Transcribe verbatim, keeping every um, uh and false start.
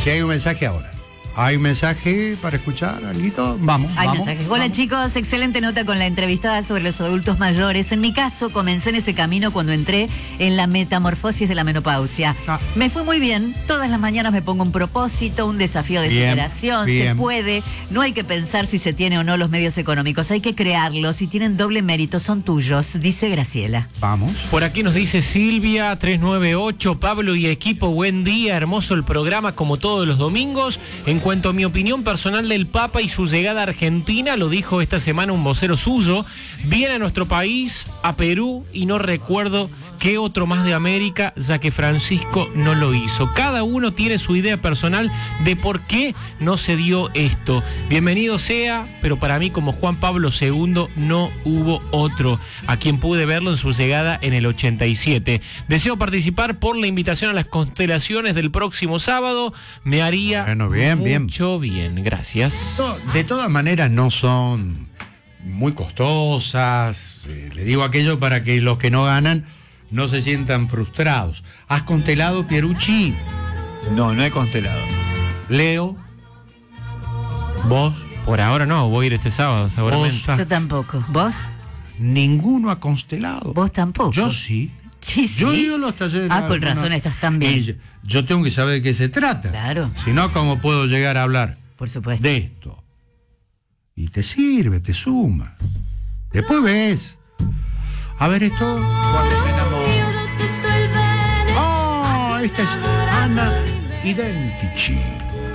Si hay un mensaje ahora. ¿Hay un mensaje para escuchar, Alguito? Vamos, Hay vamos. mensajes. Hola, vamos. chicos, excelente nota con la entrevistada sobre los adultos mayores. En mi caso, comencé en ese camino cuando entré en la metamorfosis de la menopausia. Ah. Me fue muy bien. Todas las mañanas me pongo un propósito, un desafío de Bien, superación. bien. Se puede. No hay que pensar si se tiene o no los medios económicos. Hay que crearlos. Si tienen doble mérito, son tuyos, dice Graciela. Vamos. Por aquí nos dice Silvia tres nueve ocho, Pablo y equipo, buen día, hermoso el programa como todos los domingos. En cuanto a mi opinión personal del Papa y su llegada a Argentina, lo dijo esta semana un vocero suyo, viene a nuestro país, a Perú, y no recuerdo qué otro más de América, ya que Francisco no lo hizo. Cada uno tiene su idea personal de por qué no se dio esto. Bienvenido sea, pero para mí como Juan Pablo segundo no hubo otro, a quien pude verlo en su llegada en el ochenta y siete. Deseo participar por la invitación a las constelaciones del próximo sábado. Me haría Bueno, bien, mucho bien. Gracias. No, de todas maneras no son muy costosas. Eh, le digo aquello para que los que no ganan no se sientan frustrados. ¿Has constelado, Pierucci? No, no he constelado. Leo. ¿Vos? Por ahora no, voy a ir este sábado seguramente. Vos. Yo tampoco. ¿Vos? Ninguno ha constelado. ¿Vos tampoco? Yo sí. Sí, sí. Yo he ido a los talleres. Ah, con no, razón no. estás tan bien. Y yo, yo tengo que saber de qué se trata. Claro. Si no, ¿cómo puedo llegar a hablar Por supuesto. de esto? Y te sirve, te suma. Después ves. A ver esto. Cuando me enamoro. Oh, esta es Ana Identici.